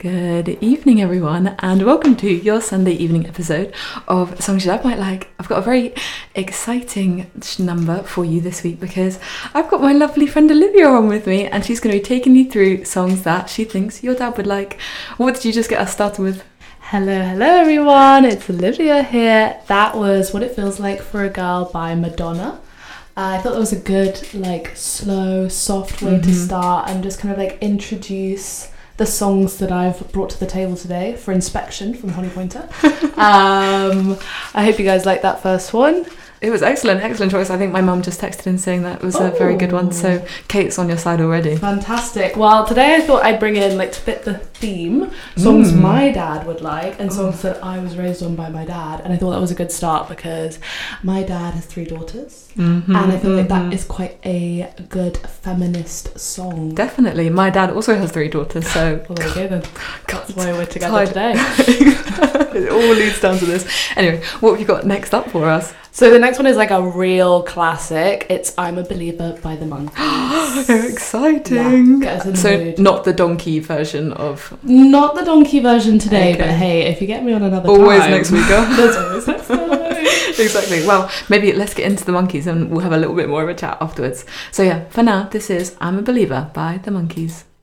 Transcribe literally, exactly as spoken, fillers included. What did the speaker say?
Good evening, everyone, and welcome to your Sunday evening episode of Songs You Love Might Like. I've got a very exciting number for you this week because I've got my lovely friend Olivia on with me, and she's going to be taking you through songs that she thinks your dad would like. What did you just get us started with? Hello, hello everyone, it's Olivia here. That was What It Feels Like for a Girl by Madonna. Uh, I thought that was a good, like, slow, soft way mm-hmm. to start and just kind of like introduce the songs that I've brought to the table today for inspection from Holly Pointer. um, I hope you guys like that first one. It was excellent, excellent choice. I think my mum just texted in saying that it was oh. a very good one. So Kate's on your side already. Fantastic. Well, today I thought I'd bring in, like, to fit the theme, songs mm. my dad would like and songs oh. that I was raised on by my dad. And I thought that was a good start because my dad has three daughters. Mm-hmm, and I feel mm-hmm. like that is quite a good feminist song. Definitely. My dad also has three daughters, so... Well, there you go then. That's why we're together today. It all leads down to this. Anyway, what have you got next up for us? So the next one is like a real classic. It's I'm a Believer by the Monkees. How exciting. Yeah, get us in the so mood. Not the donkey version of... Not the donkey version today, okay. but hey, if you get me on another always time... next week, huh? There's always next time. Exactly. Well, maybe let's get into the Monkees and we'll have a little bit more of a chat afterwards. So yeah, for now, this is I'm a Believer by the Monkees.